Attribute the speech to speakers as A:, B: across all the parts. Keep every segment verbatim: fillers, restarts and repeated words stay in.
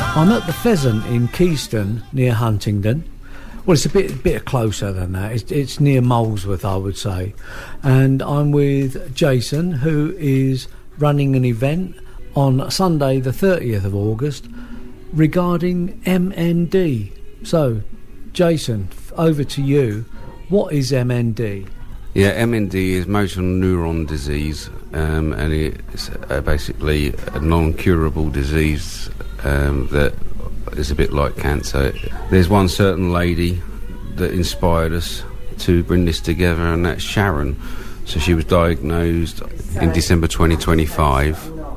A: I'm at the Pheasant in Keyston, near Huntingdon. Well, it's a bit bit closer than that. It's, it's near Molesworth, I would say. And I'm with Jason, who is running an event on Sunday, the thirtieth of August, regarding M N D. So, Jason, over to you. What is M N D?
B: Yeah, M N D is motor neuron disease, um, and it's uh, basically a non-curable disease um, that is a bit like cancer. There's one certain lady that inspired us to bring this together, and that's Sharon. So she was diagnosed in December twenty twenty-five,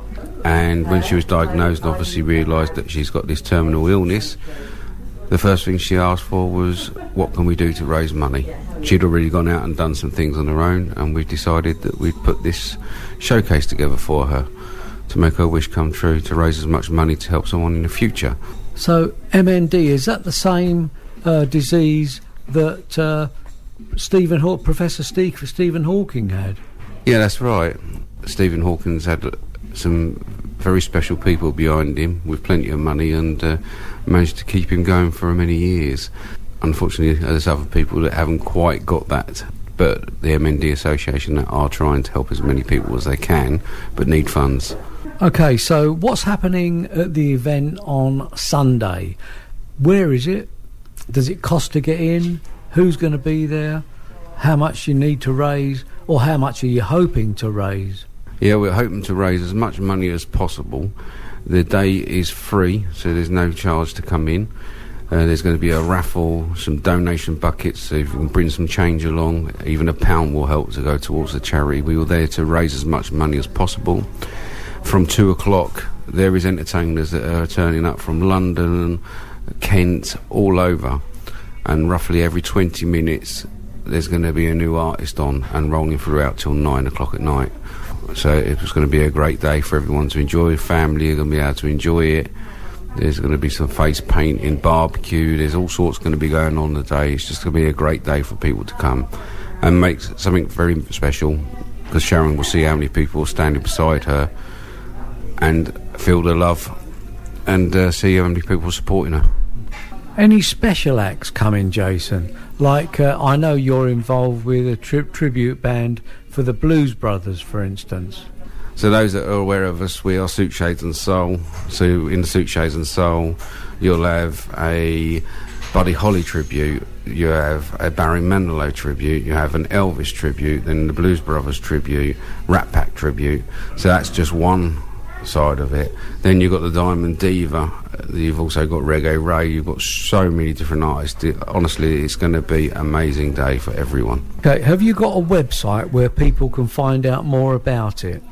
B: and when she was diagnosed, obviously realised that she's got this terminal illness. The first thing she asked for was, what can we do to raise money? She'd already gone out and done some things on her own, and we decided that we'd put this showcase together for her to make her wish come true, to raise as much money to help someone in the future.
A: So M N D, is that the same uh, disease that uh, Stephen Haw- Professor Steve- Stephen Hawking had?
B: Yeah, that's right. Stephen Hawking's had some very special people behind him with plenty of money, and uh, managed to keep him going for many years. Unfortunately, there's other people that haven't quite got that, but the M N D Association are trying to help as many people as they can, but need funds.
A: Okay, so what's happening at the event on Sunday? Where is it? Does it cost to get in? Who's going to be there? How much you need to raise? Or how much are you hoping to raise?
B: Yeah, we're hoping to raise as much money as possible. The day is free, so there's no charge to come in. Uh, there's going to be a raffle, some donation buckets, so if you can bring some change along, even a pound will help to go towards the charity. We were there to raise as much money as possible. From two o'clock, there is entertainers that are turning up from London, Kent, all over, and roughly every twenty minutes there's going to be a new artist on and rolling throughout till nine o'clock at night. So it was going to be a great day for everyone to enjoy. Family are going to be able to enjoy it. There's going to be some face painting, barbecue. There's all sorts going to be going on the day. It's just going to be a great day for people to come and make something very special, because Sharon will see how many people are standing beside her and feel the love, and uh, see how many people are supporting her.
A: Any special acts coming, Jason? Like, uh, I know you're involved with a tri- tribute band for the Blues Brothers, for instance.
B: So those that are aware of us, we are Suit Shades and Soul. So in the Suit Shades and Soul, you'll have a Buddy Holly tribute, you have a Barry Manilow tribute, you have an Elvis tribute, then the Blues Brothers tribute, Rat Pack tribute. So that's just one side of it. Then you've got the Diamond Diva, you've also got Reggae Ray, you've got so many different artists. It, honestly, it's going to be an amazing day for everyone.
A: Okay, have you got a website where people can find out more about it?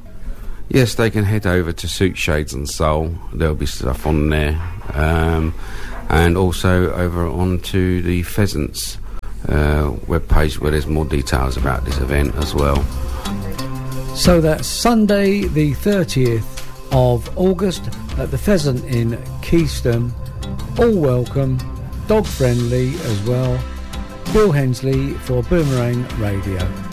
B: Yes, they can head over to Suit Shades and Soul. There'll be stuff on there. Um, and also over onto the Pheasants uh, webpage, where there's more details about this event as well.
A: So that's Sunday the thirtieth of August at the Pheasant in Keyston. All welcome, dog friendly as well. Bill Hensley for Boomerang Radio.